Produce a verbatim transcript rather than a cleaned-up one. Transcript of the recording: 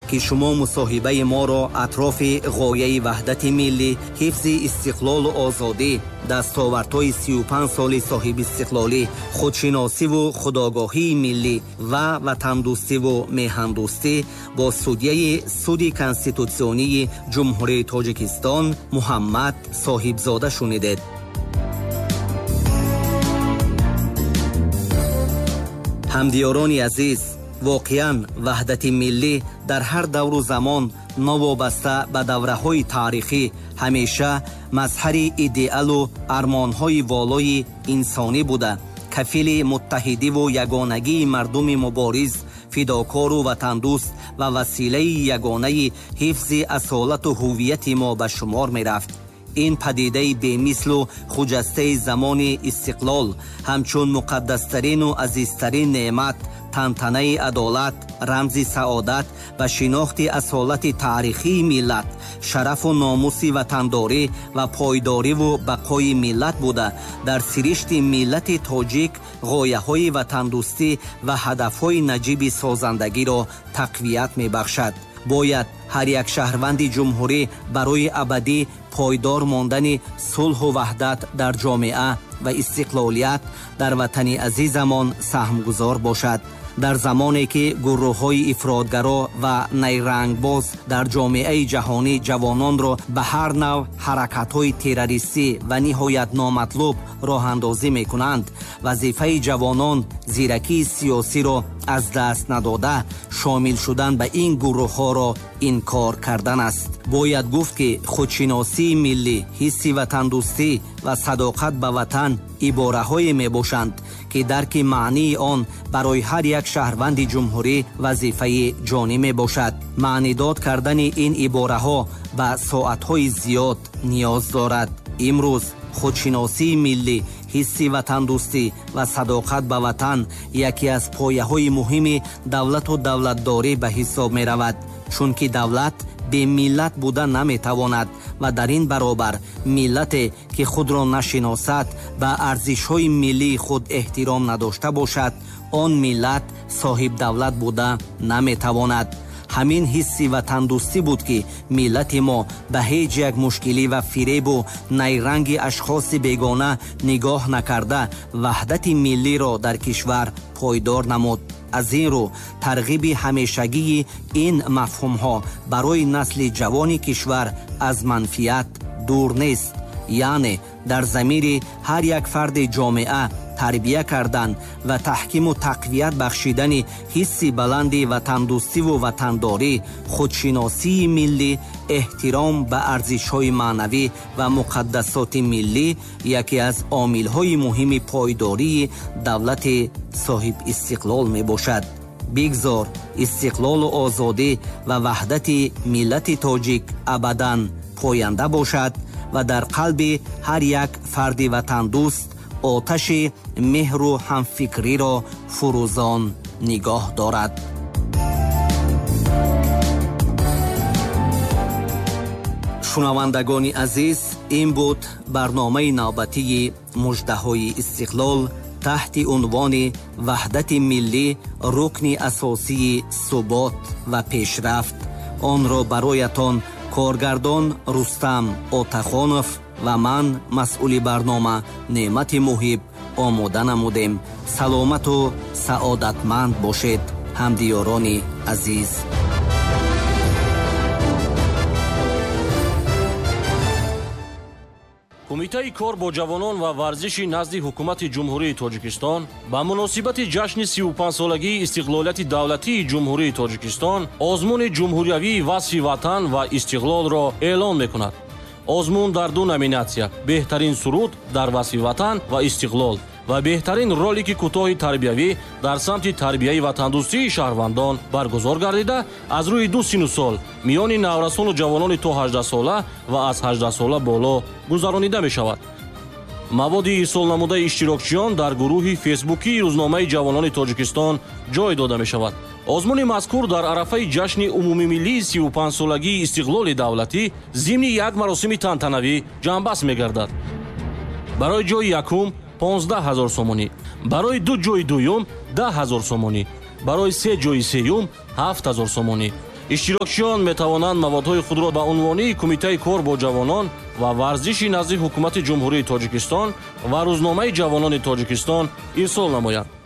که شما مصاحبه ما را اطراف غایه وحدت ملی، حفظ استقلال و آزادی، دستاوردهای سی و پنج سال صاحب استقلالی، خودشناسی و خودآگاهی ملی و وطن دوستی و میهن دوستی با سودیه سود کنستیتوسیونی جمهوری تاجیکستان محمد صاحبزاده شنیدید. همدیاران عزیز، واقعاً وحدت ملی در هر دور و زمان نوابسته به دوره‌های تاریخی همیشه مظهر ایدئال و ارمان‌های والای انسانی بوده، کفیل متحدی و یگانگی مردم مبارز، فداکار و وطن دوست و وسیله یگانه حفظ اصالت و هویت ما به شمار می رفت. این پدیده بی‌مثل و خجسته زمان استقلال همچون مقدسترین و عزیزترین نعمت، تنتنه عدالت، رمز سعادت و شناخت اصالت تاریخی ملت، شرف و ناموس وطنداری و پایداری و بقای ملت بوده. در سرشت ملت تاجیک غایه های وطن دوستی و هدف های نجیب سازندگی را تقویت می بخشد. باید هر یک شهروند جمهوری برای ابدی پایدار ماندن صلح و وحدت در جامعه و استقلالیت در وطن عزیزمان سهمگذار باشد. در زمانی که گروه‌های افراطگرا و نیرنگباز در جامعه جهانی جوانان را به هر نوع حرکت‌های تروریستی و نهایت نامطلوب راه اندازی می‌کنند، وظیفه جوانان زیرکی سیاسی را از دست نداده شامل شدن به این گروه‌ها را انکار کردن است. باید گفت که خودشناسی ملی، حس وطن دوستی و صداقت به وطن عباره‌های میباشند که درک معنی آن برای هر یک شهروند جمهوری وظیفه جانی میباشد. معنی داد کردن این عباره‌ها به ساعت‌های زیاد نیاز دارد. امروز خودشناسی ملی، حس وطن دوستی و صداقت به وطن یکی از پایه‌های مهم دولت و دولتداری به حساب می رود، چون که دولت به ملت بودن نمی تواند و در این برابر ملت که خود را نشناسد، به ارزش‌های ملی خود احترام نداشته باشد، آن ملت صاحب دولت بوده نمی تواند. همین حس وطن دوستی بود که ملت ما به هیچ یک مشکلی و فریب و نیرنگ اشخاص بیگانه نگاه نکرده وحدت ملی را در کشور پایدار نمود. از این رو ترغیب همیشگی این مفهوم ها برای نسل جوان کشور از منفیت دور نیست. یعنی در ضمیر هر یک فرد جامعه تربیه کردن و تحکیم و تقویت بخشیدن حس بلند وطن دوستی و وطنداری، خودشناسی ملی، احترام به ارزش‌های معنوی و مقدسات ملی یکی از عامل‌های مهم پایداری دولت صاحب استقلال میباشد. بگذار استقلال و آزادی و وحدت ملت تاجیک ابداً پاینده باشد و در قلب هر یک فرد وطن دوست آتش مهر و همفکری را فروزان نگاه دارد. شنوندگان عزیز، این بود برنامه نوبتی مژده‌های استقلال تحت عنوان وحدت ملی، رکن اساسی ثبات و پیشرفت. آن را برایتان کارگردان رستم آتخانوف و من مسئول برنامه نعمت محب آماده نمودیم. سلامت و سعادتمند باشید همدیاران عزیز. کمیته کار با جوانان و ورزش نزد حکومت جمهوری تاجیکستان با مناسبت جشن سی و پنج سالگی استقلالیت دولتی جمهوری تاجیکستان آزمون جمهوریوی وصف وطن و استقلال را اعلان میکند. آزمون در دو نامیناسیا، بهترین سرود در وصف وطن و استقلال و بهترین رولик کوتاه تربیوی در سمت تربیه وطندوستی شهروندان برگزار گردیده از روی دو سن و سال میان نورسان و جوانان تا هجده ساله و از هجده ساله بالا گذرانیده می شود. مواد ارسال نموده اشتراکچیان در گروه فیسبوکی روزنامه جوانان تاجیکستان جای داده می شود. آزمون مذکور در عرفه جشن عمومی ملی سی و پنج سالگی استقلال دولتی ضمن یک مراسم تنتنوی جنبست می گردد. برای جای یکم پانزده هزار سومانی، برای دو جای دویم ده هزار سومانی، برای سه جای سیوم هفت هزار سومانی. иштирокчиён метавонанд маводҳои худро ба унвони кумитаи кор бо ҷавонон ва варзиши назди ҳукумати ҷумҳурии Тоҷикистон ва рӯзномаи ҷавонони Тоҷикистон ирсол намоянд.